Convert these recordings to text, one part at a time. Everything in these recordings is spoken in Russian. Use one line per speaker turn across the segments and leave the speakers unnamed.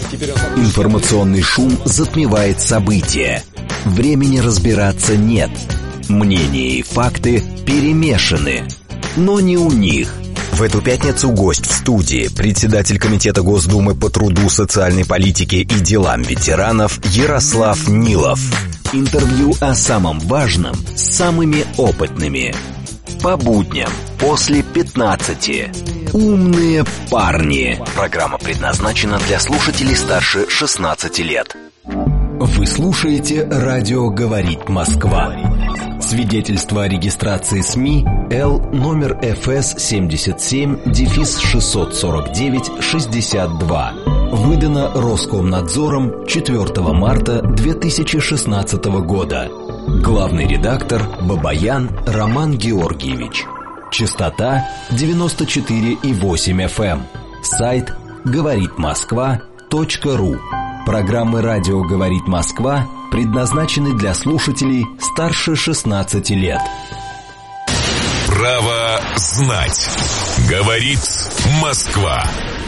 Информационный шум затмевает события. Времени разбираться нет. Мнения и факты перемешаны. Но не у них. В эту пятницу гость в студии, председатель Комитета Госдумы по труду, социальной политике и делам ветеранов Ярослав Нилов. Интервью о самом важном с самыми опытными. По будням после 15. Умные парни. Программа предназначена для слушателей старше 16 лет. Вы слушаете «Радио говорит Москва». Свидетельство о регистрации СМИ Л номер ФС 77-649-62. Выдано Роскомнадзором 4 марта 2016 года. Главный редактор Бабаян Роман Георгиевич. Частота 94,8 FM. Сайт говоритмосква.ру. Программы «Радио говорит Москва» предназначены для слушателей старше 16 лет.
Право знать. Говорит Москва.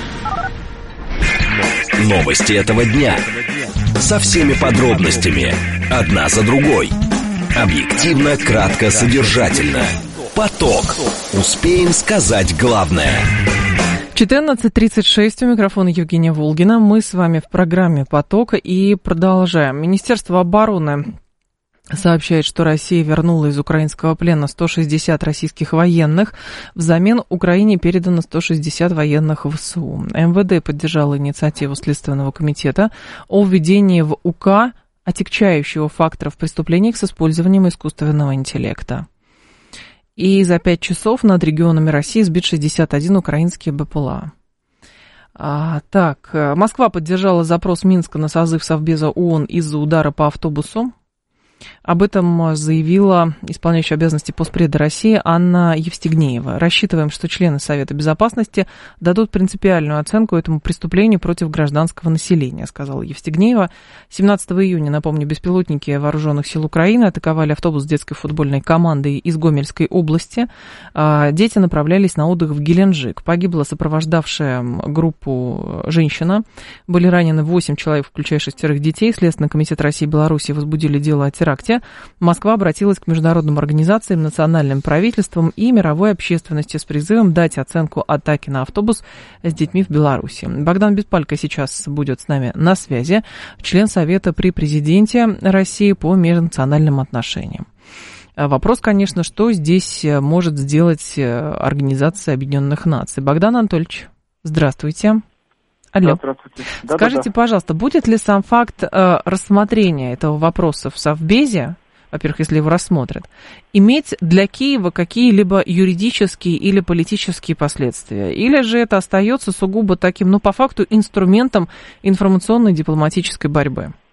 Новости этого дня. Со всеми подробностями. Одна за другой. Объективно, кратко, содержательно. Поток. Успеем сказать главное.
14:36, у микрофона Евгения Волгина. Мы с вами в программе «Поток» и продолжаем. Министерство обороны сообщает, что Россия вернула из украинского плена 160 российских военных. Взамен Украине передано 160 военных ВСУ. МВД поддержало инициативу Следственного комитета о введении в УК отягчающего факторов преступлений с использованием искусственного интеллекта. И за 5 часов над регионами России сбит 61 украинский БПЛА. Москва поддержала запрос Минска на созыв Совбеза ООН из-за удара по автобусу. Об этом заявила исполняющая обязанности постпреда России Анна Евстигнеева. Рассчитываем, что члены Совета Безопасности дадут принципиальную оценку этому преступлению против гражданского населения, сказала Евстигнеева. 17 июня, напомню, беспилотники вооруженных сил Украины атаковали автобус детской футбольной команды из Гомельской области. Дети направлялись на отдых в Геленджик. Погибла сопровождавшая группу женщина. Были ранены 8 человек, включая 6 детей. Следственный комитет России и Беларуси возбудили дело о теракте. Москва обратилась к международным организациям, национальным правительствам и мировой общественности с призывом дать оценку атаке на автобус с детьми в Беларуси. Богдан Беспалько сейчас будет с нами на связи, член Совета при президенте России по межнациональным отношениям. Вопрос, конечно, что здесь может сделать Организация Объединенных Наций. Богдан Анатольевич, здравствуйте. Алло.
Здравствуйте.
Скажите, пожалуйста, будет ли сам факт рассмотрения этого вопроса в Совбезе, во-первых, если его рассмотрят, иметь для Киева какие-либо юридические или политические последствия? Или же это остается сугубо таким, по факту, инструментом информационной дипломатической борьбы?